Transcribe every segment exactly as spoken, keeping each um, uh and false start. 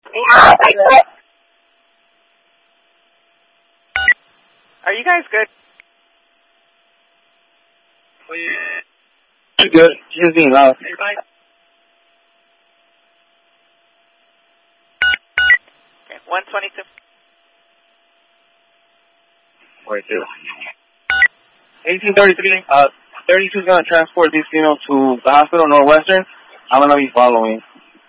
Are you guys good? You're good. She's just being loud. Okay, one twenty-two. forty-two. eighteen thirty-three, uh, thirty-two is going to transport this female to the hospital, Northwestern. I'm going to be following.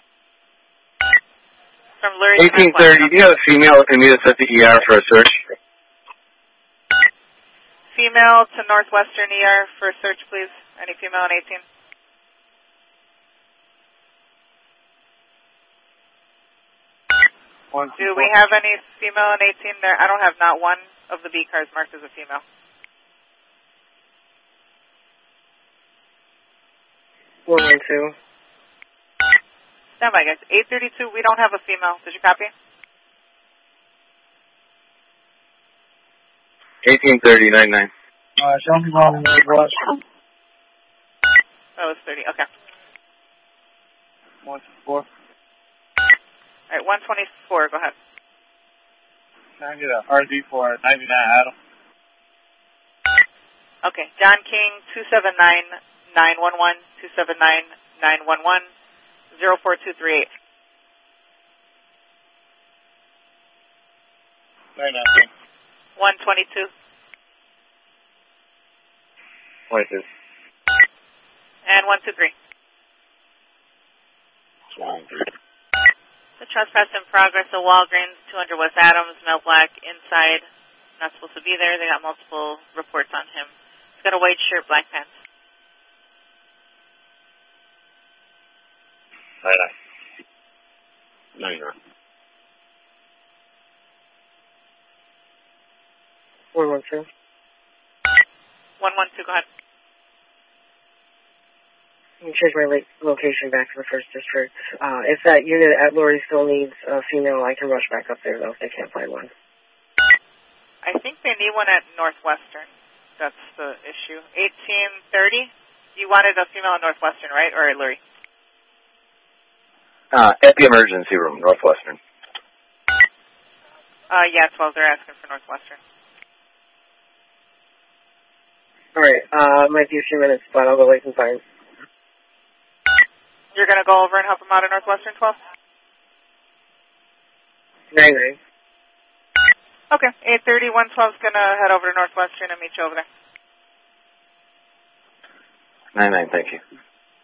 From Lurie eighteen thirty, do you have a female who can meet us at the E R for a search? Female to Northwestern E R for a search, please. Any female in eighteen? One, Do we have any female in eighteen there? I don't have not one of the B cars marked as a female. One one two. Stand by, guys. eight thirty-two, we don't have a female. Did you copy? eighteen thirty, ninety-nine. Uh, show me on the Northwestern. Oh, it's thirty. Okay. one four. All right, one twenty-four. Go ahead. Can I get a R D for ninety-nine Adam? Okay. John King, two seven nine, nine one one, two seven nine, nine one one, zero four two three eight. ninety-nine. one twenty-two. twenty-two. And one two three. twenty-three. The trespass in progress of Walgreens, two hundred West Adams, male black, inside. Not supposed to be there. They got multiple reports on him. He's got a white shirt, black pants. ninety-nine. ninety-nine. One one two. one one two, go ahead. Let me change my la- location back to the first district. Uh, if that unit at Lurie still needs a female, I can rush back up there, though, if they can't find one. I think they need one at Northwestern. That's the issue. eighteen thirty? You wanted a female at Northwestern, right? Or at Lurie? Uh, at the emergency room, Northwestern. Uh, yeah, twelve. They're asking for Northwestern. All right, uh, it might be a few minutes, but I'll go wait and find. You're going to go over and help them out at Northwestern, twelve? nine nine. Okay. eight thirty, one twelve is going to head over to Northwestern and meet you over there. ninety-nine, thank you.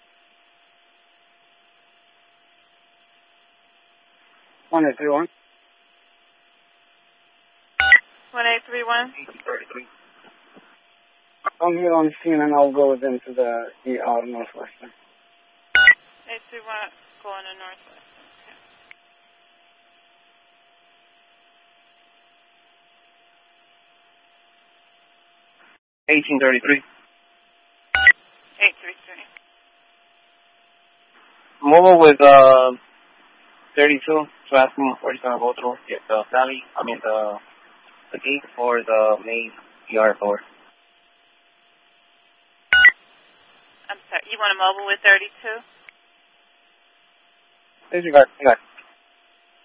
one eight three one. one eight three one. I'm here on scene, and I'll go with them to the E R Northwestern. eight three one, going to Northwestern. eighteen thirty-three. eight three three. Mobile with, uh, thirty-two, so ask him where he's going to go through. Get the valley, I mean the, the gate for the main E R door. I'm sorry, you want a mobile with thirty-two? Disregard, disregard.